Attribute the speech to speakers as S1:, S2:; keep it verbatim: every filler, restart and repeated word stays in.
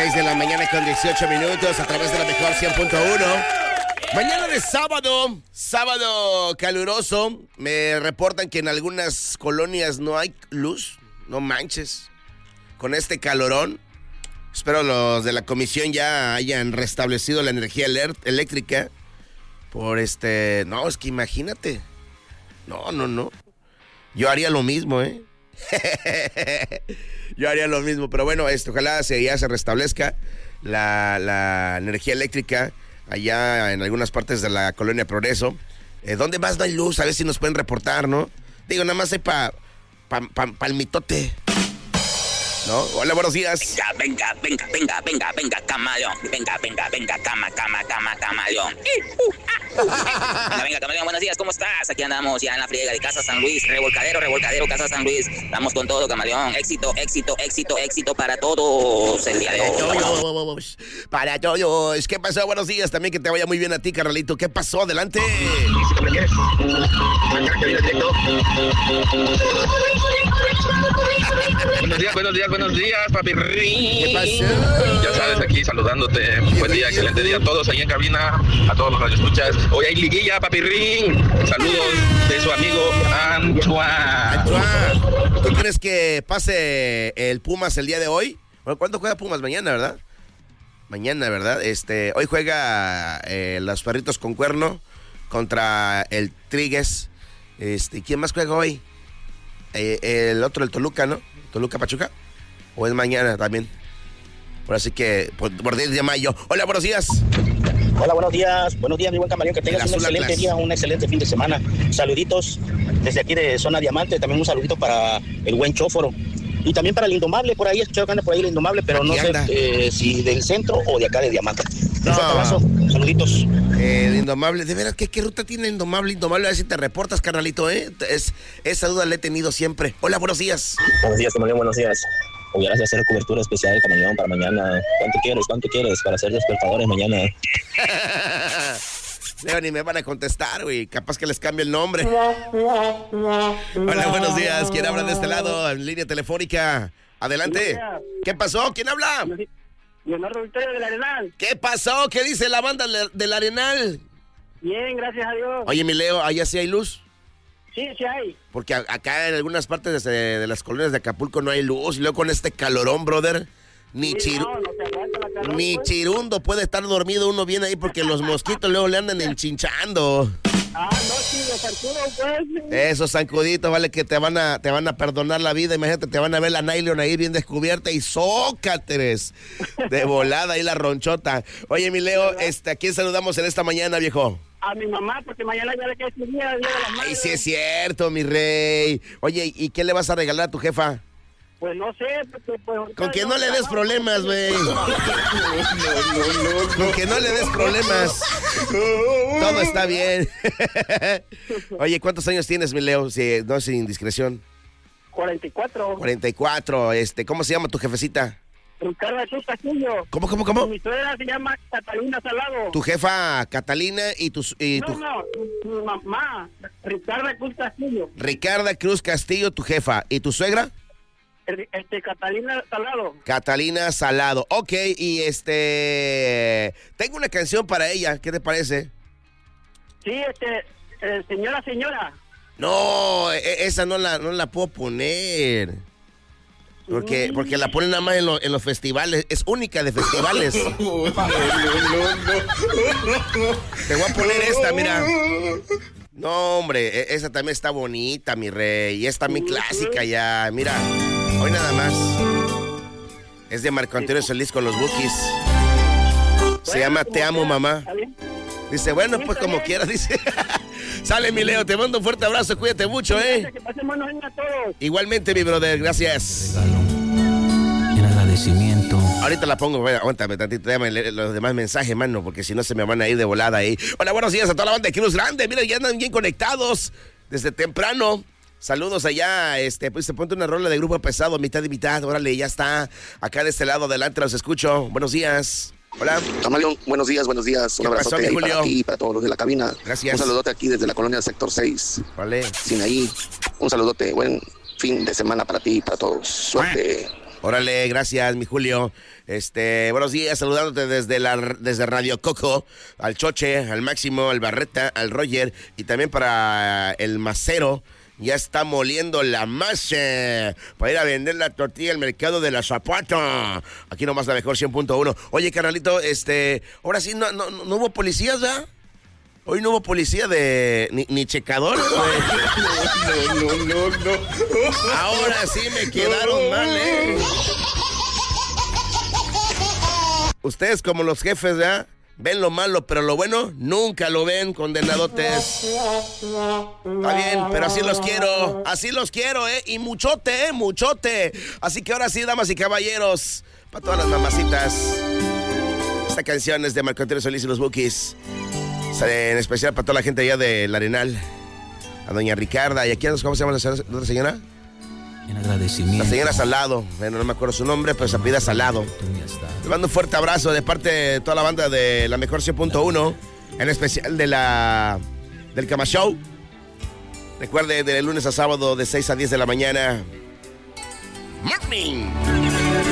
S1: seis de la mañana con dieciocho minutos a través de la mejor cien punto uno. Mañana de sábado, sábado caluroso. Me reportan que en algunas colonias no hay luz. No manches. Con este calorón. Espero los de la comisión ya hayan restablecido la energía eléctrica. Por este... No, es que imagínate. No, no, no. Yo haría lo mismo, ¿eh? Yo haría lo mismo. Pero bueno, esto, ojalá se, ya se restablezca la, la energía eléctrica allá en algunas partes de la colonia Progreso. Eh, ¿Dónde más no hay luz? A ver si nos pueden reportar, ¿no? Digo, nada más hay para pa, pa, pa el mitote, ¿no? Hola, buenos días.
S2: Venga, venga, venga, venga, venga, venga, camaleón. Venga, venga, venga, cama, cama, cama, camaleón. Venga, venga, camaleón, buenos días, ¿cómo estás? Aquí andamos ya en la friega de Casa San Luis. Revolcadero, revolcadero, Casa San Luis. Vamos con todo, camaleón. Éxito, éxito, éxito, éxito para todos el día de hoy.
S1: Para todos. ¿Qué pasó? Buenos días. También que te vaya muy bien a ti, carnalito. ¿Qué pasó? Adelante.
S3: Buenos días, buenos días, buenos días, papi Ring.
S1: ¿Qué pasó?
S3: Ya sabes, aquí saludándote. Buen día, excelente día a todos ahí en cabina, a todos los radioescuchas. Hoy hay liguilla, papi Ring. Saludos de su amigo Antoine.
S1: Antoine, ¿tú crees que pase el Pumas el día de hoy? Bueno, ¿cuándo juega Pumas? Mañana, ¿verdad? Mañana, ¿verdad? Este, hoy juega eh, los Perritos con Cuerno contra el Trigues. Este, ¿quién más juega hoy? Eh, el otro, el Toluca, ¿no? Toluca Pachuca. ¿O es mañana también? Por así que, por, por diez de mayo. Hola, buenos días.
S4: Hola, buenos días. Buenos días, mi buen camaleón. Que tengas un excelente clase. día, un excelente fin de semana. Saluditos desde aquí de Zona Diamante. También un saludito para el buen Chóforo. Y también para el Indomable. Por ahí, escuché que anda por ahí el Indomable, pero aquí no anda. sé eh, si del centro o de acá de Diamante. No. Un fuerte abrazo. Saluditos.
S1: Eh, el Indomable. De veras, ¿qué, qué ruta tiene Indomable? Indomable, a ver si te reportas, carnalito, ¿eh? Es, esa duda la he tenido siempre. Hola, buenos días.
S4: Buenos días, camaleón. Buenos días. Hubieras de hacer cobertura especial de camaleón para mañana. ¿Cuánto quieres? ¿Cuánto quieres para hacer despertadores mañana?
S1: Leo, ni me van a contestar, güey. Capaz que les cambie el nombre. Hola, buenos días. ¿Quién habla de este lado? En línea telefónica. Adelante. ¿Qué pasó? ¿Quién habla?
S5: Leonardo Victoria del Arenal.
S1: ¿Qué pasó? ¿Qué dice la banda del Arenal?
S5: Bien, gracias a Dios.
S1: Oye, mi Leo, ¿allá sí hay luz?
S5: Sí, sí hay.
S1: Porque a, acá en algunas partes de, de las colonias de Acapulco no hay luz. Y luego con este calorón, brother, ni, sí, chir... no, no calor, ni pues. chirundo puede estar dormido uno bien ahí porque los mosquitos luego le andan enchinchando.
S5: Ah, no, sí, los zancudos, pues.
S1: Esos zancuditos, vale, que te van a te van a perdonar la vida. Imagínate, te van a ver la nylon ahí bien descubierta y zócateres de volada ahí la ronchota. Oye, mi Leo, este, ¿a quién saludamos en esta mañana, viejo?
S5: A mi mamá, porque mañana ya le queda su día, día de las madres.
S1: Ay, sí es cierto, mi rey. Oye, ¿y qué le vas a regalar a tu jefa?
S5: Pues no sé, porque pues...
S1: Con que no le des problemas, güey. Con que no le des problemas. Todo está bien. Oye, ¿cuántos años tienes, mi Leo? Si no es indiscreción.
S5: cuarenta y cuatro.
S1: cuarenta y cuatro, este, ¿cómo se llama tu jefecita?
S5: Ricardo Cruz Castillo.
S1: ¿Cómo, cómo, cómo?
S5: Mi suegra se llama Catalina Salado.
S1: Tu jefa Catalina y tu... Y
S5: no,
S1: tu...
S5: no, mi mamá, Ricardo Cruz Castillo.
S1: Ricardo Cruz Castillo, tu jefa. ¿Y tu suegra?
S5: Este, Catalina Salado.
S1: Catalina Salado. Ok, y este... Tengo una canción para ella, ¿qué te parece?
S5: Sí, este... Eh, señora, señora.
S1: No, esa no la, no la puedo poner. Porque, porque la ponen nada más en, lo, en los festivales. Es única de festivales. Te voy a poner esta, mira. No, hombre, esa también está bonita, mi rey. Y es también clásica ya. Mira, hoy nada más. Es de Marco Antonio Solís con los Bukis. Se llama Te Amo, Mamá. Dice, bueno, pues como quieras, dice. Sale, mi Leo, te mando un fuerte abrazo, cuídate mucho, ¿eh?
S5: Que pasen buenos años a todos.
S1: Igualmente, mi brother, gracias.
S6: En agradecimiento.
S1: Ahorita la pongo, bueno, aguántame tantito, déjame leer los demás mensajes, mano, porque si no se me van a ir de volada ahí. Hola, buenos días a toda la banda de Cruz Grande, mira, ya andan bien conectados desde temprano. Saludos allá, este, pues se ponte una rola de Grupo Pesado, mitad y mitad, órale, ya está. Acá de este lado, adelante, los escucho. Buenos días. Hola.
S7: Camaleón, buenos días, buenos días. Un abrazote ahí para ti y para todos los de la cabina.
S1: Gracias.
S7: Un saludote aquí desde la colonia Sector seis.
S1: Vale.
S7: Sinaí. Un saludote, buen fin de semana para ti y para todos. Suerte.
S1: Órale, gracias, mi Julio. Este, buenos días, saludándote desde la desde Radio Coco, al Choche, al Máximo, al Barreta, al Roger y también para el Macero. Ya está moliendo la masa para ir a vender la tortilla al mercado de la Zapata. Aquí nomás la mejor cien punto uno. Oye, carnalito, este, ahora sí no, no, no hubo policías, ¿verdad? Hoy no hubo policía de... ni, ni checador. No, no, no, no, no. Ahora sí me quedaron mal, ¿eh? Ustedes como los jefes, ¿verdad? Ven lo malo, pero lo bueno nunca lo ven, condenadotes. Está bien, pero así los quiero. Así los quiero, ¿eh? Y muchote, ¿eh? Muchote. Así que ahora sí, damas y caballeros, para todas las mamacitas, esta canción es de Marco Antonio Solís y los Bukis. En especial para toda la gente allá del Arenal. A doña Ricarda. ¿Y aquí cómo se llama la otra señora?
S6: En agradecimiento.
S1: La señora Salado. Bueno, no me acuerdo su nombre, pero se apellida Salado. Le mando un fuerte abrazo de parte de toda la banda de la mejor cien punto uno. En especial de la del Cama Show. Recuerde, de lunes a sábado de seis a diez de la mañana. Morning.